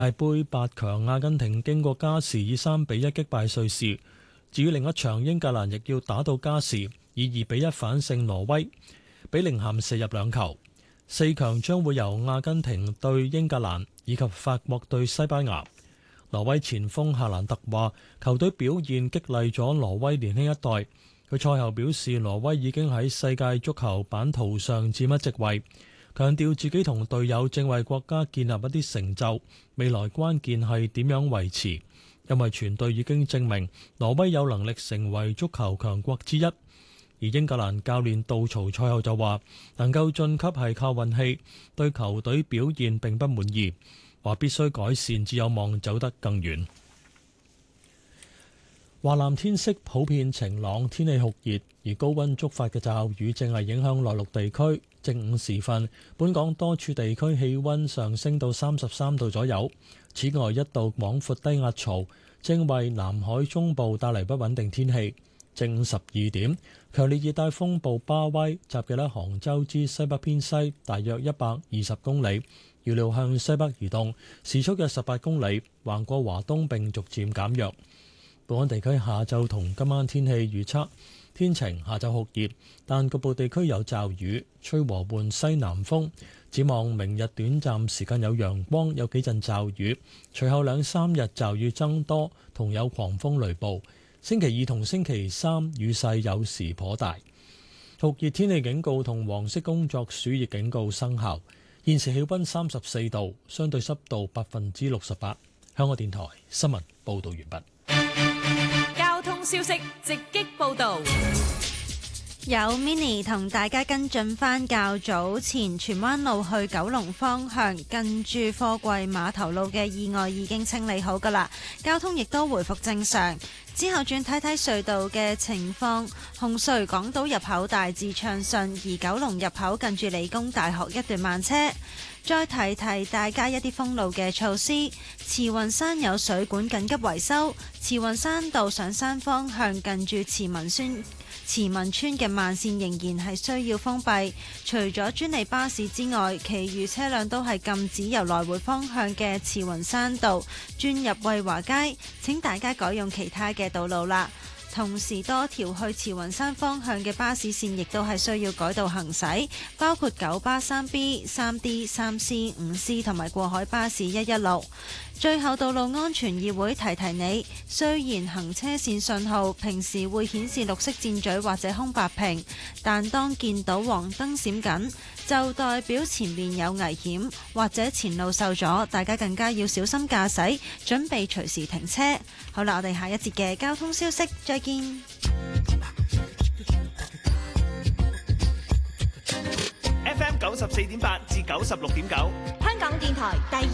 大盃八強，阿根廷經過加時以3-1擊敗瑞士。至於另一場，英格蘭亦要打到加時，以2-1反勝挪威。比寧咸射入2球。4強將會由阿根廷對英格蘭以及法國對西班牙。挪威前鋒夏蘭特話：球隊表現激勵咗挪威年輕一代。佢賽後表示，挪威已經喺世界足球版圖上佔一席位，強調自己同隊友正為國家建立一啲成就，未來關鍵係點樣維持，因為全隊已經證明挪威有能力成為足球強國之一。而英格蘭教練杜曹賽後就話：能夠晉級係靠運氣，對球隊表現並不滿意。話必須改善，只有望走得更遠。華南天色普遍晴朗，天氣酷熱，而高溫觸發嘅驟雨正係影響內陸地區。正午時分，本港多處地區氣溫上升到33度左右。此外，一道廣闊低壓槽正為南海中部帶嚟不穩定天氣。正午12點，強烈熱帶風暴巴威集結喺杭州之西北偏西大約120公里，預料向西北移動，時速約18公里，橫過華東並逐漸減弱。本港地區下晝同今晚天氣預測：天晴，下晝酷熱，但局部地區有驟雨，吹和緩西南風。展望明日短暫時間有陽光，有幾陣驟雨，隨後2-3日驟雨增多，同有狂風雷暴。星期二同星期三雨勢有時頗大。酷熱天氣警告同黃色工作暑熱警告生效。現時氣溫34度，相對濕度68%。香港電台新聞報道完畢。 交通消息直擊報道。 有 Mini 同大家跟進返較早前荃灣路去九龍方向近住貨櫃碼頭路嘅意外已經清理好㗎喇，交通亦都回復正常。之後轉睇睇隧道嘅情況，紅隧港島入口大致暢順，而九龍入口近住理工大學一段慢車。再提提大家一啲封路嘅措施，慈雲山有水管緊急維修，慈雲山道上山方向近住慈民村嘅慢線仍然係需要封閉，除咗專利巴士之外，其餘車輛都係禁止由來回方向嘅慈雲山道轉入惠華街，請大家改用其他嘅道路啦。同時多條去慈雲山方向嘅巴士線亦都係需要改道行駛，包括九巴 3B、3D、3C、5C 同埋過海巴士116。最後，道路安全議會提提你，雖然行車線信號平時會顯示綠色箭嘴或者空白屏，但當見到黃燈閃緊，就代表前面有危險或者前路受阻，大家更加要小心駕駛，準備隨時停車。好啦，我哋下一節嘅交通消息再見。 FM 94.8至96.9， 香港電台第